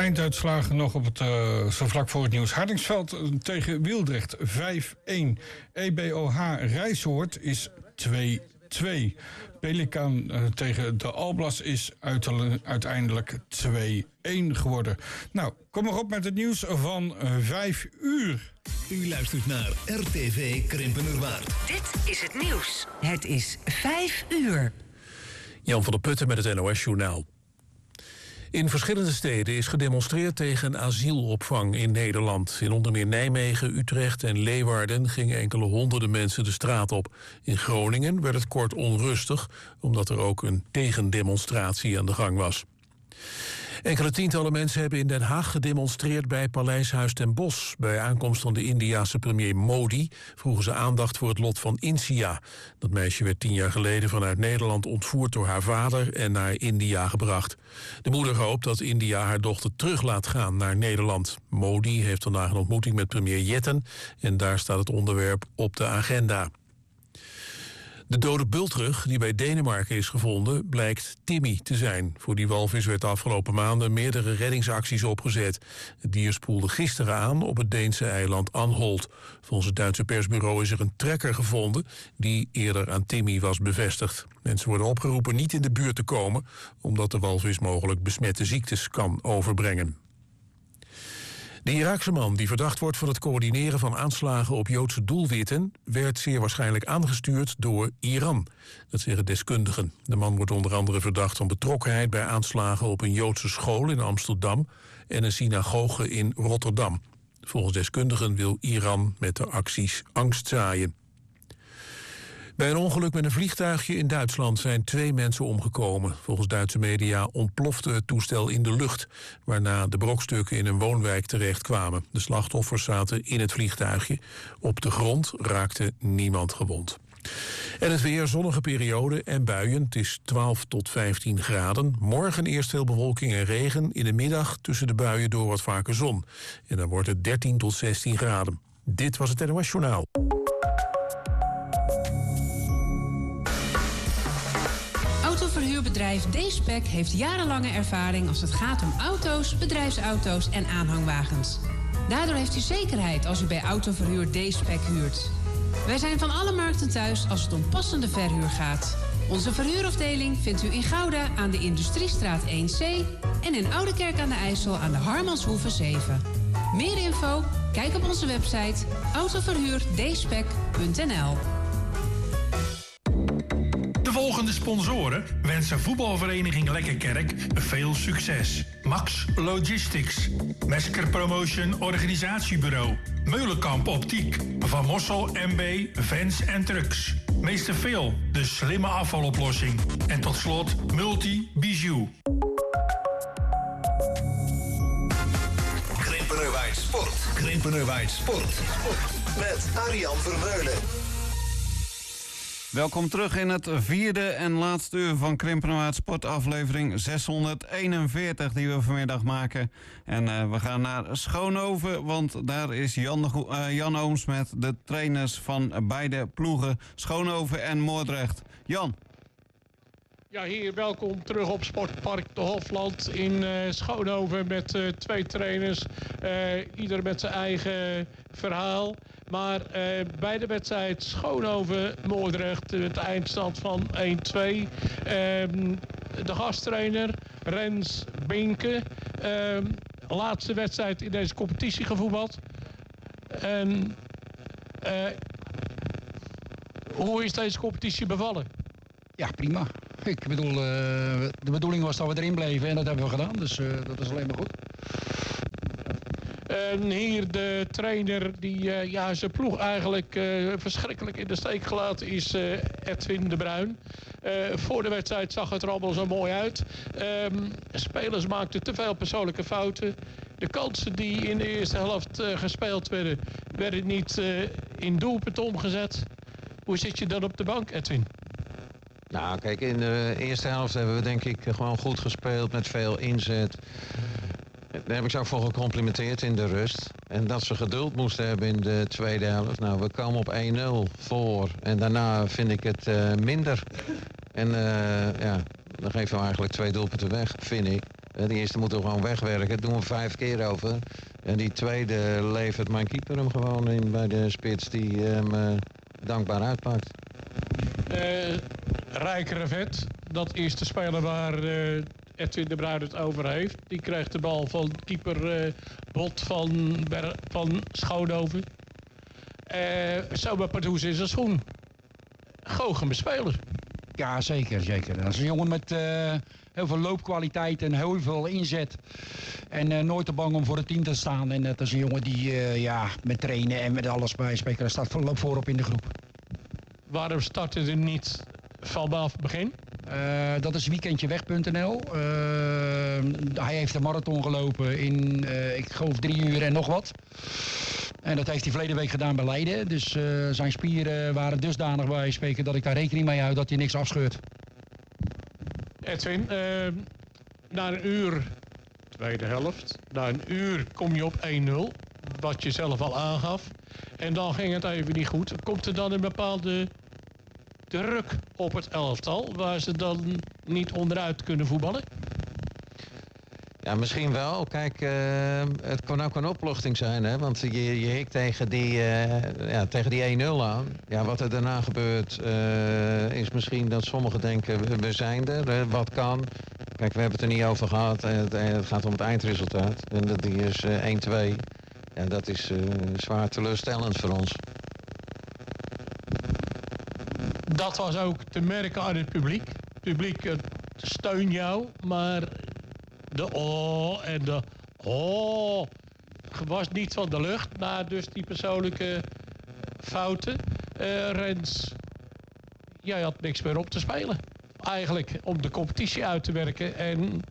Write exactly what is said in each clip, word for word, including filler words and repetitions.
einduitslagen nog op het, uh, zo vlak voor het nieuws. Hardingsveld tegen Wieldrecht vijf-een. E B O H Rijshoort is twee-twee. Pelikaan uh, tegen de Alblas is uiteindelijk twee-een geworden. Nou, kom maar op met het nieuws van uh, vijf uur. U luistert naar R T V Krimpenerwaard. Dit is het nieuws. Het is vijf uur. Jan van der Putten met het N O S-journaal. In verschillende steden is gedemonstreerd tegen asielopvang in Nederland. In onder meer Nijmegen, Utrecht en Leeuwarden gingen enkele honderden mensen de straat op. In Groningen werd het kort onrustig, omdat er ook een tegendemonstratie aan de gang was. Enkele tientallen mensen hebben in Den Haag gedemonstreerd bij Paleis Huis ten Bosch. Bij aankomst van de Indiase premier Modi vroegen ze aandacht voor het lot van Insia. Dat meisje werd tien jaar geleden vanuit Nederland ontvoerd door haar vader en naar India gebracht. De moeder hoopt dat India haar dochter terug laat gaan naar Nederland. Modi heeft vandaag een ontmoeting met premier Jetten en daar staat het onderwerp op de agenda. De dode bultrug die bij Denemarken is gevonden blijkt Timmy te zijn. Voor die walvis werd de afgelopen maanden meerdere reddingsacties opgezet. Het dier spoelde gisteren aan op het Deense eiland Anholt. Volgens het Duitse persbureau is er een trekker gevonden die eerder aan Timmy was bevestigd. Mensen worden opgeroepen niet in de buurt te komen, omdat de walvis mogelijk besmette ziektes kan overbrengen. De Iraakse man die verdacht wordt van het coördineren van aanslagen op Joodse doelwitten werd zeer waarschijnlijk aangestuurd door Iran. Dat zeggen deskundigen. De man wordt onder andere verdacht van betrokkenheid bij aanslagen op een Joodse school in Amsterdam en een synagoge in Rotterdam. Volgens deskundigen wil Iran met de acties angst zaaien. Bij een ongeluk met een vliegtuigje in Duitsland zijn twee mensen omgekomen. Volgens Duitse media ontplofte het toestel in de lucht, waarna de brokstukken in een woonwijk terechtkwamen. De slachtoffers zaten in het vliegtuigje. Op de grond raakte niemand gewond. En het weer, zonnige periode en buien. Het is twaalf tot vijftien graden. Morgen eerst veel bewolking en regen. In de middag tussen de buien door wat vaker zon. En dan wordt het dertien tot zestien graden. Dit was het N O S-journaal. Autoverhuurbedrijf D-Spec heeft jarenlange ervaring als het gaat om auto's, bedrijfsauto's en aanhangwagens. Daardoor heeft u zekerheid als u bij Autoverhuur D-Spec huurt. Wij zijn van alle markten thuis als het om passende verhuur gaat. Onze verhuurafdeling vindt u in Gouda aan de Industriestraat één C en in Oudekerk aan de IJssel aan de Harmanshoeve zeven. Meer info? Kijk op onze website autoverhuur d spec punt n l. De volgende sponsoren wensen voetbalvereniging Lekkerkerk veel succes. Max Logistics, Mesker Promotion Organisatiebureau, Meulenkamp Optiek, Van Mossel M B Vans en Trucks, Meester Phil, de slimme afvaloplossing en tot slot Multi Bijou. Krimpenerwaard Sport. Krimpenerwaard Sport. Met Arjan Vermeulen. Welkom terug in het vierde en laatste uur van Krimpenerwaard Sport, aflevering zeshonderdeenenveertig die we vanmiddag maken. En uh, we gaan naar Schoonhoven, want daar is Jan, de Go- uh, Jan Ooms met de trainers van beide ploegen, Schoonhoven en Moordrecht. Jan. Ja, hier welkom terug op Sportpark de Hofland in uh, Schoonhoven met uh, twee trainers. Uh, ieder met zijn eigen verhaal. Maar uh, bij de wedstrijd Schoonhoven-Moordrecht met de eindstand van één twee. Uh, de gasttrainer Rens Binke. Uh, laatste wedstrijd in deze competitie gevoetbald. En uh, hoe is deze competitie bevallen? Ja, prima. Ik bedoel, uh, de bedoeling was dat we erin bleven en dat hebben we gedaan. Dus uh, dat is alleen maar goed. En hier de trainer die uh, ja, zijn ploeg eigenlijk uh, verschrikkelijk in de steek gelaten is, uh, Edwin de Bruin. Uh, voor de wedstrijd zag het er allemaal zo mooi uit. Um, spelers maakten te veel persoonlijke fouten. De kansen die in de eerste helft uh, gespeeld werden, werden niet uh, in doelpunt omgezet. Hoe zit je dan op de bank, Edwin? Nou, kijk, in de eerste helft hebben we denk ik gewoon goed gespeeld met veel inzet. Daar heb ik ze ook voor gecomplimenteerd in de rust. En dat ze geduld moesten hebben in de tweede helft. Nou, we kwamen op één nul voor. En daarna vind ik het uh, minder. En uh, ja, dan geven we eigenlijk twee doelpunten weg, vind ik. Uh, die eerste moeten we gewoon wegwerken. Dat doen we vijf keer over. En die tweede levert mijn keeper hem gewoon in bij de spits die hem uh, dankbaar uitpakt. Uh, Rijkere Vet, dat is de speler waar uh, Edwin de Bruin het over heeft. Die krijgt de bal van keeper uh, Bot van, Ber- van Schoonhoven. Uh, Soba Pardoes is een schoen. Goocheme speler. Ja, zeker, zeker. Dat is een jongen met uh, heel veel loopkwaliteit en heel veel inzet. En uh, nooit te bang om voor het team te staan. En dat is een jongen die uh, ja, met trainen en met alles bij spreken, staat voor, voorop in de groep. Waarom startte er niet vanaf het begin? Uh, dat is weekendje weg punt n l. Uh, hij heeft een marathon gelopen in, uh, ik geloof, drie uur en nog wat. En dat heeft hij verleden week gedaan bij Leiden. Dus uh, zijn spieren waren dusdanig bij spreken dat ik daar rekening mee hou dat hij niks afscheurt. Edwin, uh, na een uur, tweede helft, na een uur kom je op één nul. Wat je zelf al aangaf. En dan ging het even niet goed. Komt er dan een bepaalde druk op het elftal, waar ze dan niet onderuit kunnen voetballen? Ja, misschien wel. Kijk, uh, het kan ook een opluchting zijn, hè? Want je, je hikt tegen die, uh, ja, tegen die één nul aan. Ja, wat er daarna gebeurt, uh, is misschien dat sommigen denken, we, we zijn er, uh, wat kan. Kijk, we hebben het er niet over gehad. Uh, het, het gaat om het eindresultaat. En dat die is uh, één twee. Ja, dat is uh, zwaar teleurstellend voor ons. Dat was ook te merken aan het publiek. Het publiek uh, steunt jou, maar de oh en de oh was niet van de lucht. Na dus die persoonlijke fouten. Uh, Rens, jij had niks meer op te spelen. Eigenlijk om de competitie uit te werken. En uh,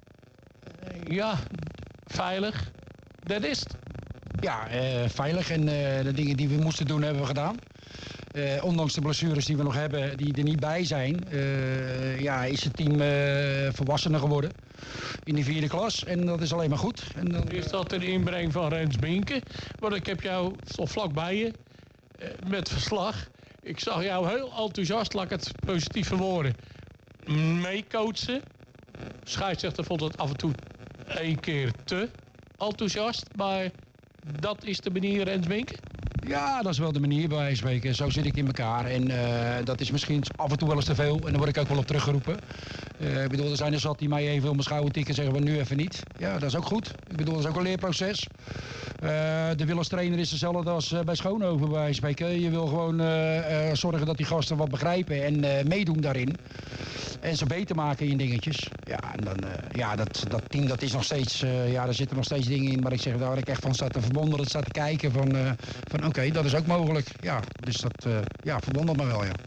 ja, veilig, dat is het. Ja, uh, veilig. En uh, de dingen die we moesten doen hebben we gedaan. Uh, ondanks de blessures die we nog hebben, die er niet bij zijn, uh, ja, is het team uh, volwassener geworden in de vierde klas. En dat is alleen maar goed. En dan, is dat een inbreng van Rens Binken? Want ik heb jou zo vlakbij je uh, met verslag. Ik zag jou heel enthousiast, laat ik het positief verwoorden, meecoachen. Scheidsrechter vond het af en toe één keer te enthousiast, maar dat is de manier Rens Binken? Ja, dat is wel de manier bij wijze van spreken. Zo zit ik in elkaar. En uh, dat is misschien af en toe wel eens te veel. En daar word ik ook wel op teruggeroepen. Uh, ik bedoel, er zijn er zat die mij even op mijn schouder tikken en zeggen we nu even niet. Ja, dat is ook goed. Ik bedoel, dat is ook een leerproces. Uh, de wil als trainer is hetzelfde als uh, bij Schoonhoven bij wijze van spreken. Je wil gewoon uh, uh, zorgen dat die gasten wat begrijpen en uh, meedoen daarin. En ze beter maken in dingetjes. Ja, en dan, uh, ja dat, dat team dat is nog steeds, uh, ja, daar zitten nog steeds dingen in waar ik zeg, waar ik echt van sta te verwonderen, sta te kijken van, uh, van oké, okay, dat is ook mogelijk. Ja, dus dat uh, ja, verwondert me wel, ja.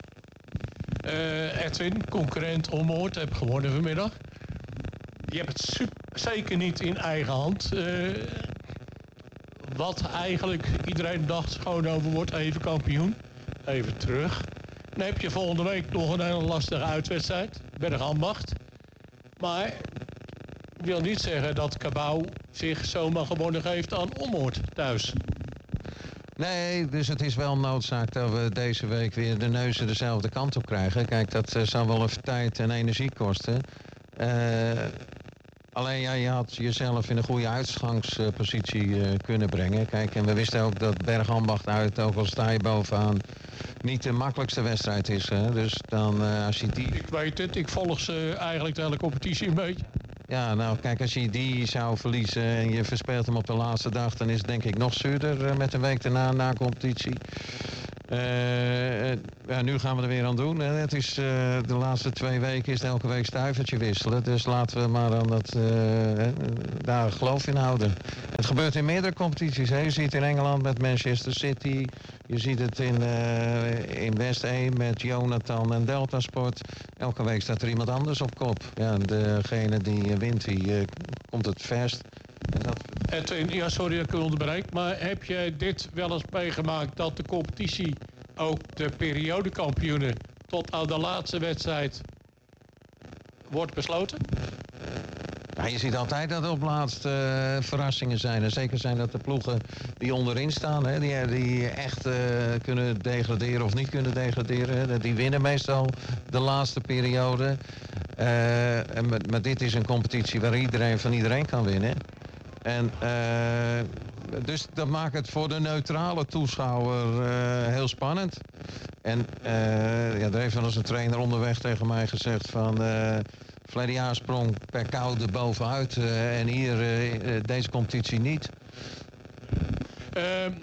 Uh, Edwin, concurrent Ommoord, heb gewonnen vanmiddag. Je hebt het super, zeker niet in eigen hand. Uh, wat eigenlijk iedereen dacht, Schoonhoven wordt even kampioen. Even terug. Dan heb je volgende week nog een hele lastige uitwedstrijd. Bergambacht. Maar wil niet zeggen dat Cabau zich zomaar gewonnen geeft aan Ommoord thuis. Nee, dus het is wel noodzaak dat we deze week weer de neuzen dezelfde kant op krijgen. Kijk, dat uh, zal wel even tijd en energie kosten. Uh, alleen ja, je had jezelf in een goede uitgangspositie uh, kunnen brengen. Kijk, en we wisten ook dat Bergambacht uit, ook al sta je bovenaan, niet de makkelijkste wedstrijd is. Hè? Dus dan uh, als je die... Ik weet het, ik volg ze eigenlijk de hele competitie een beetje. Ja, nou kijk, als je die zou verliezen en je verspeelt hem op de laatste dag, dan is het denk ik nog zuurder uh, met een week daarna na competitie. Uh, ja, nu gaan we er weer aan doen. Hè. Het is, uh, de laatste twee weken is het elke week stuivertje wisselen. Dus laten we maar aan dat, uh, daar geloof in houden. Het gebeurt in meerdere competities. Hè. Je ziet het in Engeland met Manchester City. Je ziet het in, uh, in West één met Jonathan en Delta Sport. Elke week staat er iemand anders op kop. Ja, degene die wint, die uh, komt het verst. En dat... Edwin, ja, sorry dat ik u onderbreek, maar heb je dit wel eens meegemaakt dat de competitie, ook de periodekampioenen, tot aan de laatste wedstrijd wordt besloten? Ja, je ziet altijd dat er op laatst uh, verrassingen zijn. En zeker zijn dat de ploegen die onderin staan, hè, die, die echt uh, kunnen degraderen of niet kunnen degraderen. Hè, die winnen meestal de laatste periode. Uh, en, maar dit is een competitie waar iedereen van iedereen kan winnen. En uh, dus dat maakt het voor de neutrale toeschouwer uh, heel spannend. En uh, ja, er heeft wel eens een trainer onderweg tegen mij gezegd van... Uh, verleden jaar sprong per koude bovenuit uh, en hier uh, deze competitie niet. Uh,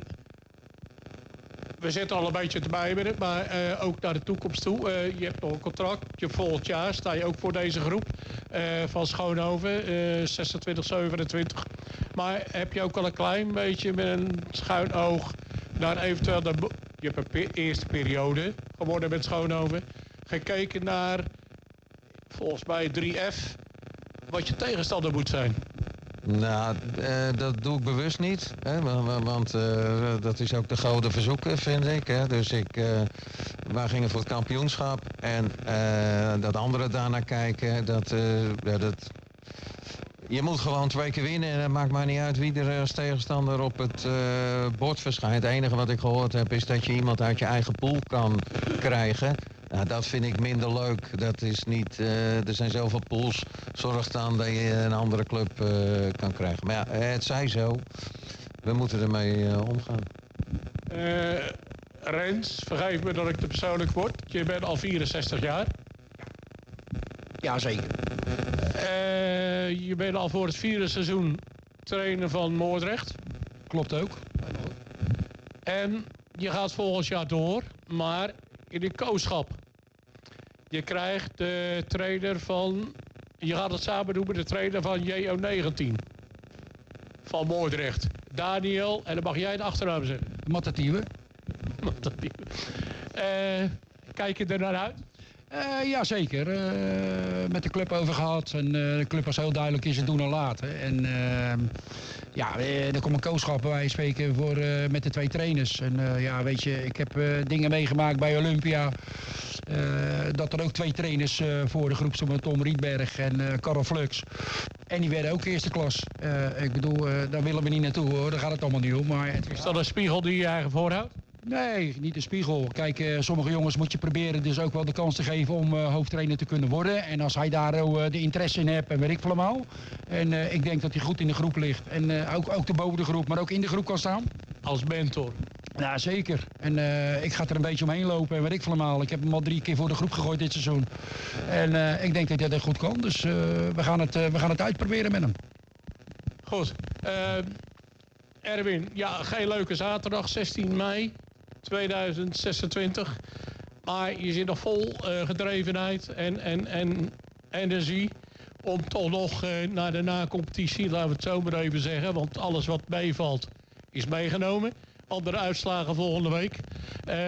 we zitten al een beetje te bijbenen, maar uh, ook naar de toekomst toe. Uh, je hebt nog een contract, je volgend jaar sta je ook voor deze groep uh, van Schoonhoven, uh, zesentwintig zevenentwintig. Maar heb je ook al een klein beetje met een schuin oog naar eventueel... De, je hebt een pe- eerste periode geworden met Schoonhoven. Gekeken naar, volgens mij drie F, wat je tegenstander moet zijn. Nou, uh, dat doe ik bewust niet. Hè, want want uh, dat is ook de gouden verzoeken, vind ik. Hè. Dus ik, uh, wij gingen voor het kampioenschap. En uh, dat anderen daarnaar kijken, dat, uh, ja, dat... Je moet gewoon twee keer winnen en het maakt mij niet uit wie er als tegenstander op het uh, bord verschijnt. Het enige wat ik gehoord heb is dat je iemand uit je eigen pool kan krijgen. Nou, dat vind ik minder leuk. Dat is niet, uh, er zijn zoveel pools. Zorg dan dat je een andere club uh, kan krijgen. Maar ja, het zij zo. We moeten ermee uh, omgaan. Uh, Rens, vergeef me dat ik te persoonlijk word. Je bent al vierenzestig jaar. Ja, zeker. Uh, je bent al voor het vierde seizoen trainer van Moordrecht. Klopt ook. En je gaat volgend jaar door, maar in de kooschap. Je krijgt de trainer van... Je gaat het samen doen met de trainer van J O negentien. Van Moordrecht. Daniel, en dan mag jij de achternaam zeggen. Matatieve. Matatieve. Uh, kijk je er naar uit? Uh, ja, zeker. Uh, met de club over gehad. En uh, de club was heel duidelijk in zijn doen en laten. En uh, ja, er komt een kooschap bij wijze van spreken voor, uh, met de twee trainers. En uh, ja, weet je, ik heb uh, dingen meegemaakt bij Olympia. Uh, dat er ook twee trainers uh, voor de groep stonden, Tom Rietberg en uh, Karel Flux. En die werden ook eerste klas. Uh, ik bedoel, uh, daar willen we niet naartoe hoor. Daar gaat het allemaal niet om. Maar het is dat een spiegel die je eigen voorhoudt? Nee, niet een spiegel. Kijk, uh, sommige jongens moet je proberen dus ook wel de kans te geven om uh, hoofdtrainer te kunnen worden. En als hij daar uh, de interesse in hebt en weet ik veel allemaal. En uh, ik denk dat hij goed in de groep ligt. En uh, ook, ook te boven de groep, maar ook in de groep kan staan. Als mentor? Ja, zeker. En uh, ik ga er een beetje omheen lopen en weet ik veel allemaal. Ik heb hem al drie keer voor de groep gegooid dit seizoen. En uh, ik denk dat hij dat goed kan. Dus uh, we, gaan het, uh, we gaan het uitproberen met hem. Goed. Uh, Erwin, ja, geen leuke zaterdag, zestien mei. tweeduizend zesentwintig. Maar je zit nog vol uh, gedrevenheid en, en, en energie om toch nog uh, naar de na-competitie, laten we het zo maar even zeggen. Want alles wat meevalt is meegenomen. Andere uitslagen volgende week. Uh,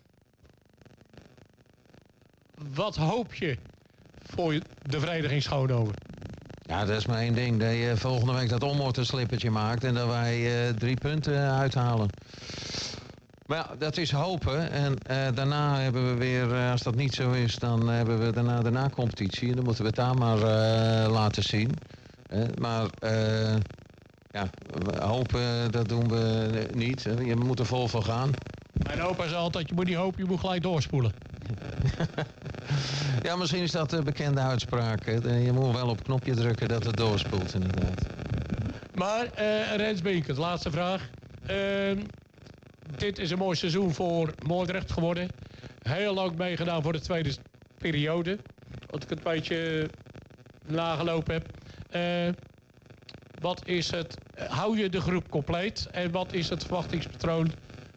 wat hoop je voor de vereniging Schoonhoven? Ja, dat is maar één ding. Dat je volgende week dat omortenslippertje maakt en dat wij uh, drie punten uithalen. Maar ja, dat is hopen. En uh, daarna hebben we weer, uh, als dat niet zo is, dan hebben we daarna de na-competitie. En dan moeten we het daar maar uh, laten zien. Uh, maar uh, ja, we hopen, dat doen we niet. Je moet er vol voor gaan. Mijn opa zei altijd, je moet niet hopen, je moet gelijk doorspoelen. Ja, misschien is dat de bekende uitspraak. Hè. Je moet wel op het knopje drukken dat het doorspoelt, inderdaad. Maar, uh, Rens Beekert, laatste vraag. Uh, dit is een mooi seizoen voor Moordrecht geworden. Heel lang meegedaan voor de tweede periode. Als ik het een beetje nagelopen heb. Uh, wat is het... Hou je de groep compleet? En wat is het verwachtingspatroon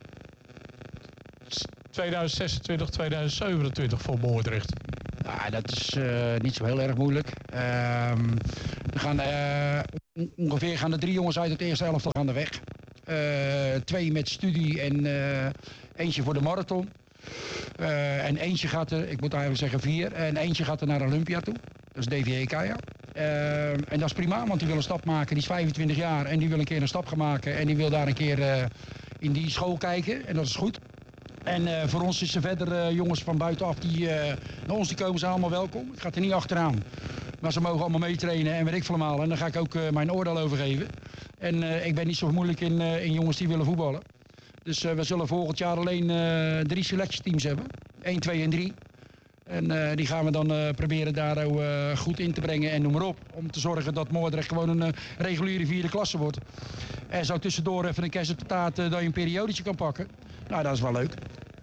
tweeduizend zesentwintig, tweeduizend zevenentwintig voor Moordrecht? Ja, dat is uh, niet zo heel erg moeilijk. Uh, we gaan, uh, ongeveer gaan de drie jongens uit het eerste elftal gaan de weg. Uh, twee met studie en uh, eentje voor de marathon. Uh, en eentje gaat er, ik moet eigenlijk zeggen vier, en eentje gaat er naar Olympia toe. Dat is D V E Kaya. Uh, en dat is prima, want die wil een stap maken. Die is vijfentwintig jaar en die wil een keer een stap gaan maken. En die wil daar een keer uh, in die school kijken. En dat is goed. En uh, voor ons is er verder uh, jongens van buitenaf die uh, naar ons die komen, zijn allemaal welkom. Ik ga er niet achteraan. Maar ze mogen allemaal meetrainen en weet ik veel allemaal. En daar ga ik ook uh, mijn oordeel over geven. En uh, ik ben niet zo moeilijk in, uh, in jongens die willen voetballen. Dus uh, we zullen volgend jaar alleen uh, drie selectieteams hebben. één, twee en drie. En uh, die gaan we dan uh, proberen daar uh, goed in te brengen en noem maar op. Om te zorgen dat Moordrecht gewoon een uh, reguliere vierde klasse wordt. En zo tussendoor even een kerst op de taart uh, dat je een periodetje kan pakken. Nou, dat is wel leuk.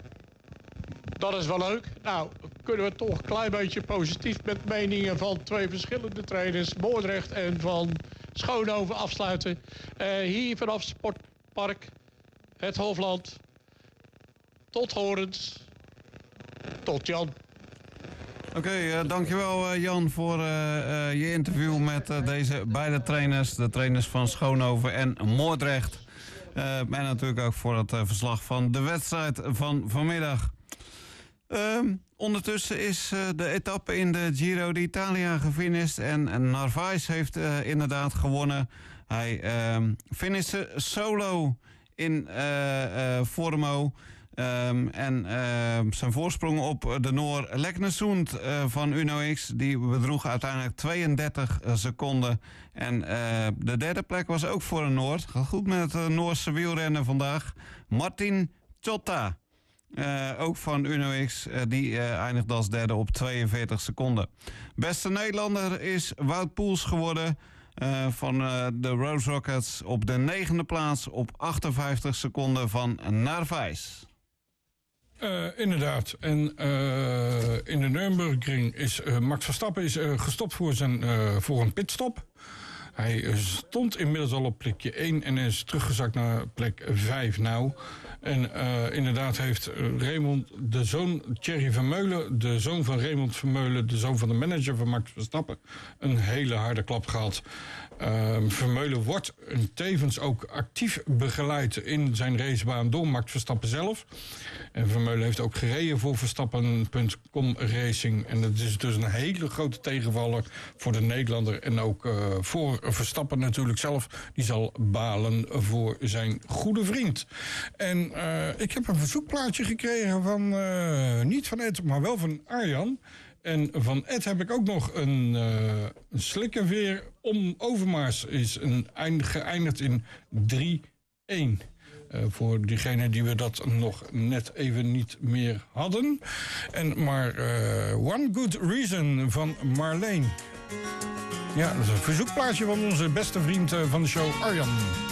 Dat is wel leuk. Nou, kunnen we toch een klein beetje positief met meningen van twee verschillende trainers, Moordrecht en van Schoonhoven, afsluiten. Uh, hier vanaf Sportpark, het Hofland. Tot horens. Tot Jan. Oké, okay, uh, dankjewel uh, Jan voor uh, uh, je interview met uh, deze beide trainers. De trainers van Schoonhoven en Moordrecht. Uh, en natuurlijk ook voor het uh, verslag van de wedstrijd van vanmiddag. Uh, ondertussen is uh, de etappe in de Giro d'Italia gefinished en Narvaez heeft uh, inderdaad gewonnen. Hij uh, finishte solo in uh, uh, Formo. Um, en uh, zijn voorsprong op de Noor Leknesund uh, van Uno X, die bedroeg uiteindelijk tweeëndertig seconden. En uh, de derde plek was ook voor een Noord. Gaat goed met het uh, Noorse wielrennen vandaag. Martin Ciotta, uh, ook van Uno X, uh, die uh, eindigde als derde op tweeënveertig seconden. Beste Nederlander is Wout Poels geworden. Uh, van uh, de Rose Rockets op de negende plaats op achtenvijftig seconden van Narvaez. Uh, inderdaad. En uh, in de Nürburgring is uh, Max Verstappen is, uh, gestopt voor, zijn, uh, voor een pitstop. Hij stond inmiddels al op plekje één en is teruggezakt naar plek vijf nou. En uh, inderdaad heeft Raymond, de zoon Thierry Vermeulen, de zoon van Raymond Vermeulen, de zoon van de manager van Max Verstappen, een hele harde klap gehad. Uh, Vermeulen wordt tevens ook actief begeleid in zijn racebaan door Max Verstappen zelf. En Vermeulen heeft ook gereden voor Verstappen punt com Racing. En dat is dus een hele grote tegenvaller voor de Nederlander. En ook uh, voor Verstappen natuurlijk zelf. Die zal balen voor zijn goede vriend. En uh, ik heb een verzoekplaatje gekregen van, uh, niet van Ed, maar wel van Arjan. En van Ed heb ik ook nog een, uh, een slikkenveer om Overmars. Is een eind, geëindigd in drie één. Uh, voor diegene die we dat nog net even niet meer hadden. En maar uh, One Good Reason van Marleen. Ja, dat is een verzoekplaatje van onze beste vriend uh, van de show, Arjan.